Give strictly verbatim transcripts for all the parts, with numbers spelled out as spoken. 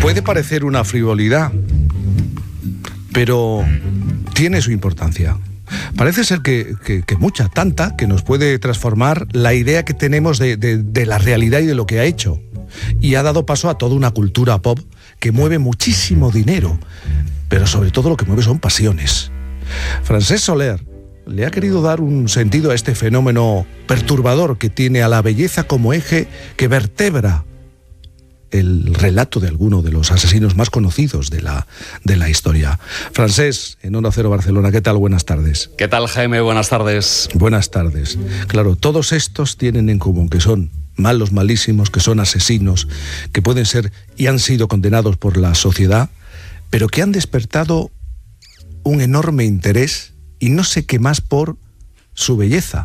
Puede parecer una frivolidad, pero tiene su importancia. Parece ser que, que, que mucha, tanta, que nos puede transformar la idea que tenemos de, de, de la realidad y de lo que ha hecho. Y ha dado paso a toda una cultura pop que mueve muchísimo dinero, pero sobre todo lo que mueve son pasiones. Francesc Soler le ha querido dar un sentido a este fenómeno perturbador que tiene a la belleza como eje que vertebra el relato de alguno de los asesinos más conocidos de la, de la historia. Francesc, en Onda Cero Barcelona, ¿qué tal? Buenas tardes. ¿Qué tal, Jaime? Buenas tardes. Buenas tardes. Claro, todos estos tienen en común que son malos, malísimos, que son asesinos, que pueden ser y han sido condenados por la sociedad, pero que han despertado un enorme interés y no sé qué más por su belleza.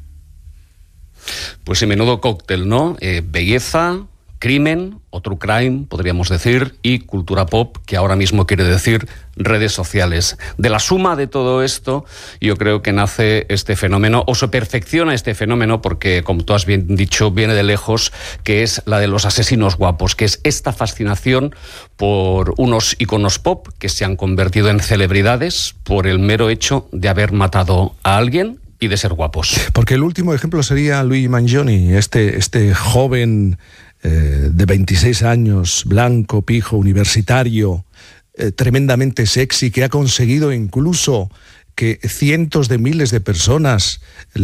Pues sí, menudo cóctel, ¿no? Eh, belleza, crimen, o true crime, podríamos decir, y cultura pop, que ahora mismo quiere decir redes sociales. De la suma de todo esto, yo creo que nace este fenómeno, o se perfecciona este fenómeno, porque, como tú has bien dicho, viene de lejos, que es la de los asesinos guapos, que es esta fascinación por unos iconos pop que se han convertido en celebridades por el mero hecho de haber matado a alguien y de ser guapos. Porque el último ejemplo sería Luigi Mangione, este, este joven eh, de veintiséis años, blanco, pijo, universitario, eh, tremendamente sexy, que ha conseguido incluso que cientos de miles de personas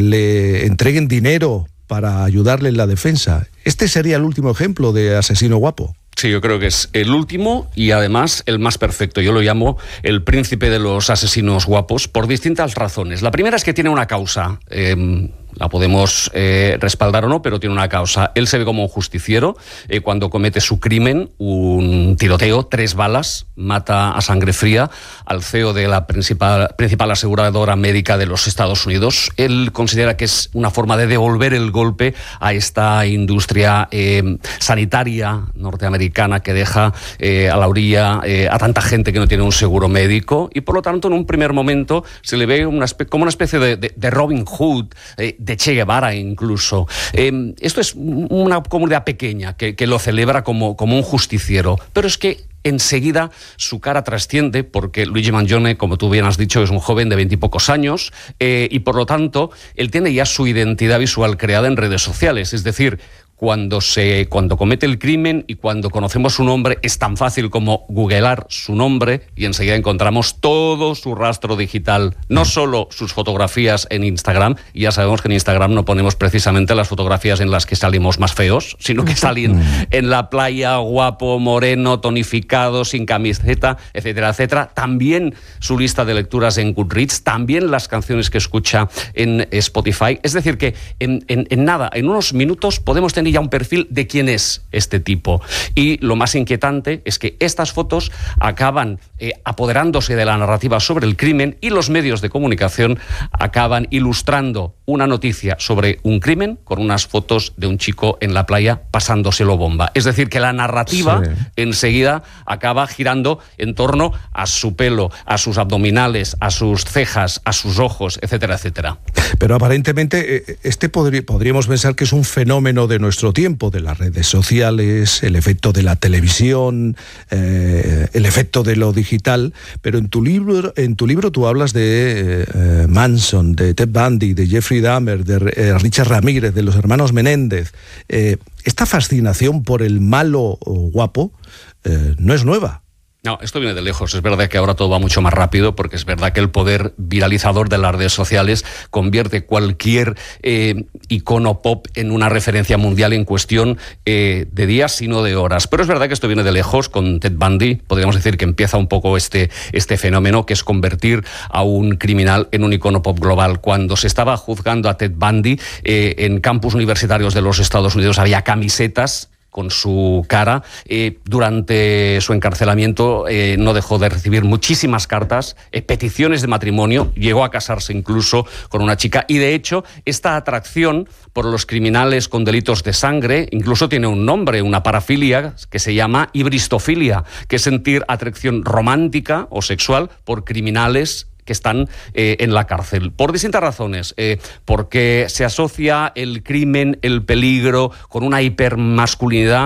le entreguen dinero para ayudarle en la defensa. Este sería el último ejemplo de asesino guapo. Sí, yo creo que es el último y además el más perfecto. Yo lo llamo el príncipe de los asesinos guapos por distintas razones. La primera es que tiene una causa. Eh, la podemos eh, respaldar o no, pero tiene una causa. Él se ve como un justiciero eh, cuando comete su crimen, un tiroteo, tres balas, mata a sangre fría al C E O de la principal, principal aseguradora médica de los Estados Unidos. Él considera que es una forma de devolver el golpe a esta industria eh, sanitaria norteamericana que deja eh, a la orilla eh, a tanta gente que no tiene un seguro médico, y por lo tanto en un primer momento se le ve una espe- como una especie de, de, de Robin Hood, eh, de Che Guevara incluso. Eh, esto es una comunidad pequeña que, que lo celebra como, como un justiciero, pero es que enseguida su cara trasciende, porque Luigi Mangione, como tú bien has dicho, es un joven de veintipocos años eh, y por lo tanto él tiene ya su identidad visual creada en redes sociales. Es decir, cuando, se, cuando comete el crimen y cuando conocemos su nombre, es tan fácil como googlear su nombre y enseguida encontramos todo su rastro digital, no solo sus fotografías en Instagram. Y ya sabemos que en Instagram no ponemos precisamente las fotografías en las que salimos más feos, sino que salen en la playa, guapo, moreno, tonificado, sin camiseta, etcétera, etcétera. También su lista de lecturas en Goodreads, también las canciones que escucha en Spotify. Es decir, que en, en, en nada, en unos minutos podemos tener ya un perfil de quién es este tipo. Y lo más inquietante es que estas fotos acaban eh, apoderándose de la narrativa sobre el crimen, y los medios de comunicación acaban ilustrando una noticia sobre un crimen con unas fotos de un chico en la playa pasándoselo bomba. Es decir, que la narrativa sí. enseguida acaba girando en torno a su pelo, a sus abdominales, a sus cejas, a sus ojos, etcétera, etcétera. Pero aparentemente este podri- podríamos pensar que es un fenómeno de nuestro tiempo, de las redes sociales, el efecto de la televisión, eh, el efecto de lo digital, pero en tu libro, en tu libro tú hablas de eh, Manson, de Ted Bundy, de Jeffrey Dahmer, de eh, Richard Ramírez, de los hermanos Menéndez. Eh, esta fascinación por el malo guapo eh, no es nueva. No, esto viene de lejos. Es verdad que ahora todo va mucho más rápido, porque es verdad que el poder viralizador de las redes sociales convierte cualquier eh, icono pop en una referencia mundial en cuestión eh, de días, sino de horas. Pero es verdad que esto viene de lejos. Con Ted Bundy podríamos decir que empieza un poco este, este fenómeno, que es convertir a un criminal en un icono pop global. Cuando se estaba juzgando a Ted Bundy eh, en campus universitarios de los Estados Unidos había camisetas con su cara. Eh, durante su encarcelamiento eh, no dejó de recibir muchísimas cartas, eh, peticiones de matrimonio, llegó a casarse incluso con una chica, y de hecho esta atracción por los criminales con delitos de sangre incluso tiene un nombre, una parafilia que se llama hibristofilia, que es sentir atracción romántica o sexual por criminales que están eh, en la cárcel, por distintas razones, eh, porque se asocia el crimen, el peligro, con una hipermasculinidad